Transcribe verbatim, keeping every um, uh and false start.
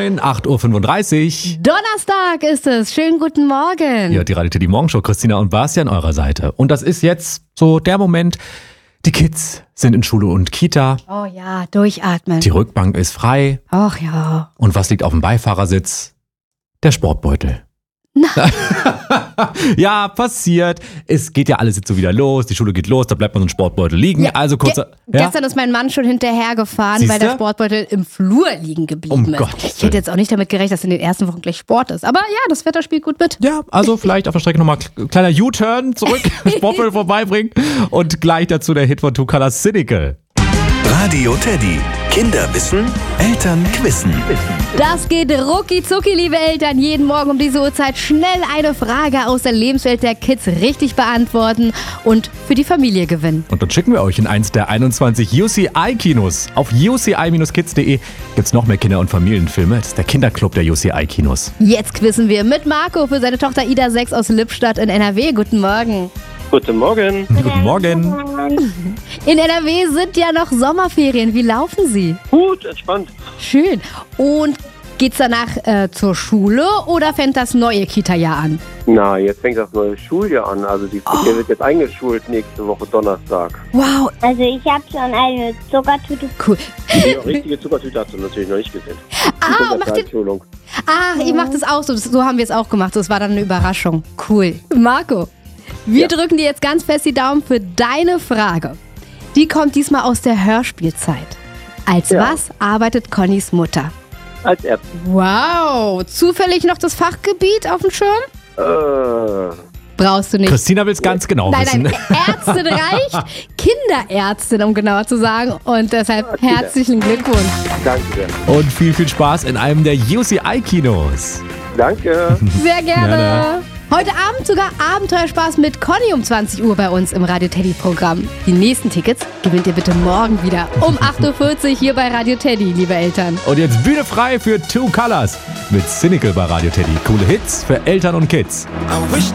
moin, acht Uhr fünfunddreißig. Donnerstag ist es. Schönen guten Morgen. Ja, die Radio Teddy Morgenshow, Christina und Basti an eurer Seite. Und das ist jetzt so der Moment, die Kids sind in Schule und Kita. Oh ja, durchatmen. Die Rückbank ist frei. Ach ja. Und was liegt auf dem Beifahrersitz? Der Sportbeutel. Ja, passiert. Es geht ja alles jetzt so wieder los. Die Schule geht los, da bleibt man so ein Sportbeutel liegen. Ja, also kurzer. Ge- Ja? Gestern ist mein Mann schon hinterhergefahren, Siehste? weil der Sportbeutel im Flur liegen geblieben Um ist. Gottes Ich hätte jetzt auch nicht damit gerechnet, dass in den ersten Wochen gleich Sport ist. Aber ja, das Wetter spielt gut mit. Ja, also vielleicht auf der Strecke nochmal ein kleiner U-Turn zurück, Sportbeutel vorbeibringen und gleich dazu der Hit von Two Colors, Cynical. Radio Teddy. Kinder wissen, Eltern quissen. Das geht rucki zucki, liebe Eltern. Jeden Morgen um diese Uhrzeit schnell eine Frage aus der Lebenswelt der Kids richtig beantworten und für die Familie gewinnen. Und dann schicken wir euch in eins der einundzwanzig U C I-Kinos. Auf u c i Bindestrich kids punkt de gibt's noch mehr Kinder- und Familienfilme. Das ist der Kinderclub der U C I-Kinos. Jetzt quizzen wir mit Marco für seine Tochter Ida sechs aus Lippstadt in N R W. Guten Morgen. Guten Morgen. Guten Morgen. In N R W sind ja noch Sommerferien. Wie laufen sie? Gut, entspannt. Schön. Und geht's danach äh, zur Schule oder fängt das neue Kita-Jahr an? Na, jetzt fängt das neue Schuljahr an. Also die Kita wird jetzt eingeschult nächste Woche Donnerstag. Wow, Also ich habe schon eine Zuckertüte. cool. Die richtige Zuckertüte hast du natürlich noch nicht gesehen. Ah, macht ihr, Einschulung. ah, ihr macht es auch so. So haben wir es auch gemacht. Das war dann eine Überraschung. Cool. Marco, wir Ja. drücken dir jetzt ganz fest die Daumen für deine Frage. Die kommt diesmal aus der Hörspielzeit. Als Ja. was arbeitet Connys Mutter? Als Ärztin. Wow, zufällig noch das Fachgebiet auf dem Schirm? Äh, Brauchst du nicht. Christina will's ganz genau Nein, wissen. nein, Ärztin reicht. Kinderärztin, um genauer zu sagen. Und deshalb herzlichen Glückwunsch. danke sehr. Und viel, viel Spaß in einem der U C I-Kinos. Danke. Sehr gerne. Gerne. Heute Abend sogar Abenteuerspaß mit Conny um zwanzig Uhr bei uns im Radio Teddy Programm. Die nächsten Tickets gewinnt ihr bitte morgen wieder um acht Uhr vierzig hier bei Radio Teddy, liebe Eltern. Und jetzt Bühne frei für Two Colors mit Cynical bei Radio Teddy. Coole Hits für Eltern und Kids.